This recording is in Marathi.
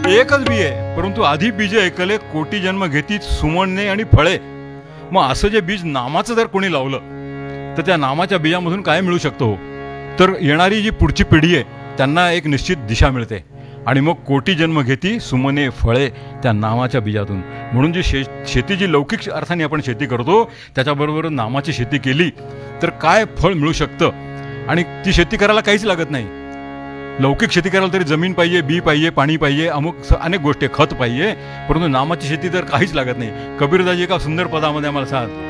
एकच बी आहे, परंतु आधी बीज ऐकले कोटी जन्म घेती सुमने आणि फळे. मग असं जे बीज नामाचं जर कोणी लावलं तर त्या नामाच्या बीजामधून काय मिळू शकतो? तर येणारी जी पुढची पिढी आहे त्यांना एक निश्चित दिशा मिळते. आणि मग कोटी जन्म घेती सुमने फळे त्या नामाच्या बीजातून. म्हणून जी शेती जी लौकिक अर्थाने आपण शेती करतो त्याच्याबरोबर नामाची शेती केली तर काय फळ मिळू शकतं. आणि ती शेती करायला काहीच लागत नाही. लौकिक शेती करायला तरी जमीन पाहिजे, बी पाहिजे, पाणी पाहिजे, अमुक अनेक गोष्टी, खत पाहिजे. परंतु नामाची शेती तर काहीच लागत नाही. कबीरदाजी एका सुंदर पदामध्ये आम्हाला सांगतात,